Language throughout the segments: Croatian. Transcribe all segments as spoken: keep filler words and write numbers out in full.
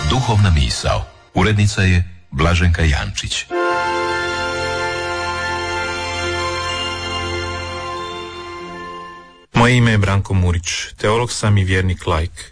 Duhovna misao. Urednica je Blaženka Jančić. Moje ime je Branko Murić, teolog sam i vjernik laik.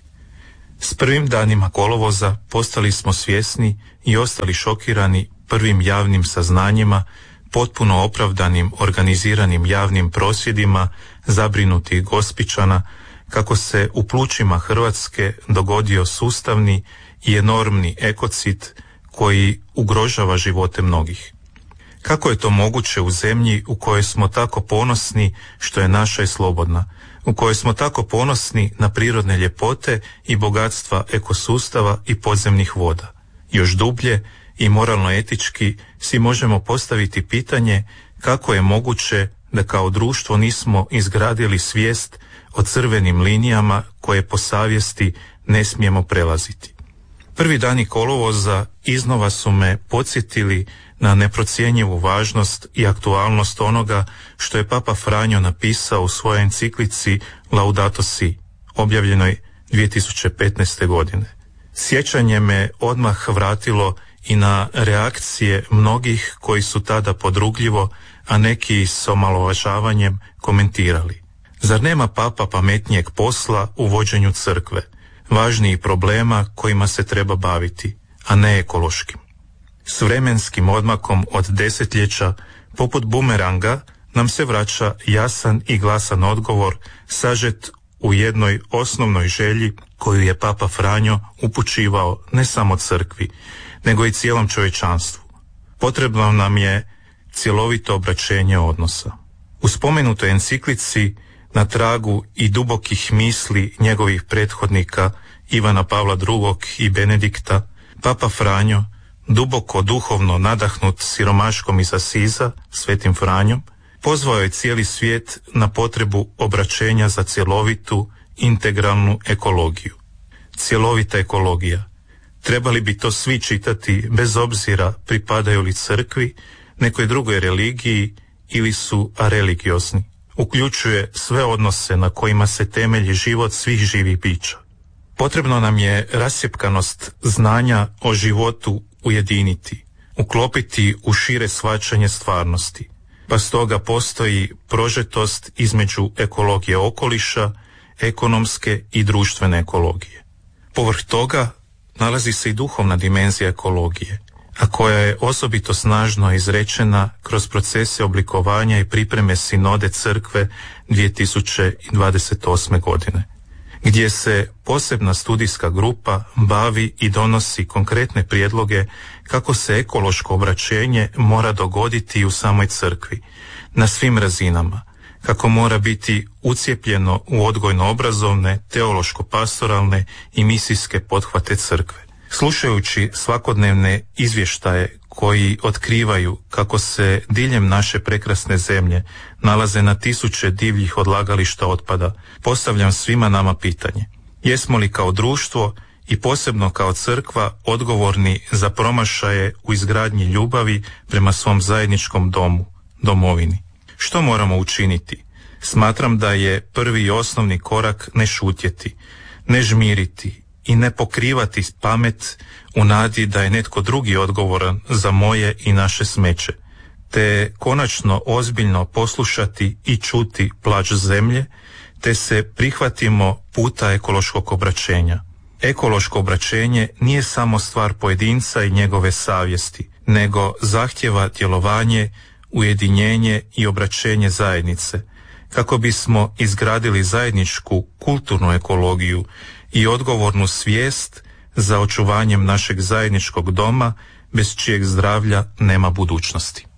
S prvim danima kolovoza postali smo svjesni i ostali šokirani prvim javnim saznanjima, potpuno opravdanim organiziranim javnim prosvjedima zabrinutih Gospićana, kako se u plućima Hrvatske dogodio sustavni i enormni ekocid koji ugrožava živote mnogih. Kako je to moguće u zemlji u kojoj smo tako ponosni što je naša i slobodna, u kojoj smo tako ponosni na prirodne ljepote i bogatstva ekosustava i podzemnih voda? Još dublje i moralno-etički si možemo postaviti pitanje kako je moguće da kao društvo nismo izgradili svijest o crvenim linijama koje po savjesti ne smijemo prelaziti. Prvi dani kolovoza iznova su me podsjetili na neprocjenjivu važnost i aktualnost onoga što je Papa Franjo napisao u svojoj enciklici Laudato Si, objavljenoj dvije tisuće petnaeste. godine. Sjećanje me odmah vratilo i na reakcije mnogih koji su tada podrugljivo, a neki s omalovažavanjem komentirali: zar nema Papa pametnijeg posla u vođenju crkve, važnijih problema kojima se treba baviti, a ne ekološkim? S vremenskim odmakom od desetljeća, poput bumeranga, nam se vraća jasan i glasan odgovor sažet u jednoj osnovnoj želji koju je Papa Franjo upućivao ne samo crkvi, nego i cijelom čovječanstvu. Potrebno nam je cjelovito obraćenje odnosa. U spomenutoj enciklici, na tragu i dubokih misli njegovih prethodnika Ivana Pavla drugog. i Benedikta, Papa Franjo, duboko duhovno nadahnut siromaškom iz Asiza, Svetim Franjom, pozvao je cijeli svijet na potrebu obraćenja za cjelovitu, integralnu ekologiju. Cjelovita ekologija. Trebali bi to svi čitati bez obzira pripadaju li crkvi, nekoj drugoj religiji ili su areligiozni. Uključuje sve odnose na kojima se temelji život svih živih bića. Potrebno nam je rascjepkanost znanja o životu ujediniti, uklopiti u šire shvaćanje stvarnosti, pa stoga postoji prožetost između ekologije okoliša, ekonomske i društvene ekologije. Povrh toga nalazi se i duhovna dimenzija ekologije, a koja je osobito snažno izrečena kroz procese oblikovanja i pripreme sinode crkve dvije tisuće dvadeset osme. godine, gdje se posebna studijska grupa bavi i donosi konkretne prijedloge kako se ekološko obraćenje mora dogoditi u samoj crkvi, na svim razinama, kako mora biti ucijepljeno u odgojno-obrazovne, teološko-pastoralne i misijske pothvate crkve. Slušajući svakodnevne izvještaje koji otkrivaju kako se diljem naše prekrasne zemlje nalaze na tisuće divljih odlagališta otpada, postavljam svima nama pitanje: jesmo li kao društvo i posebno kao crkva odgovorni za promašaje u izgradnji ljubavi prema svom zajedničkom domu, domovini? Što moramo učiniti? Smatram da je prvi i osnovni korak ne šutjeti, ne žmiriti i ne pokrivati pamet u nadi da je netko drugi odgovoran za moje i naše smeće, te konačno ozbiljno poslušati i čuti plač zemlje, te se prihvatimo puta ekološkog obraćenja. Ekološko obraćenje nije samo stvar pojedinca i njegove savjesti, nego zahtjeva djelovanje, ujedinjenje i obraćenje zajednice, kako bismo izgradili zajedničku kulturnu ekologiju i odgovornu svijest za očuvanjem našeg zajedničkog doma, bez čijeg zdravlja nema budućnosti.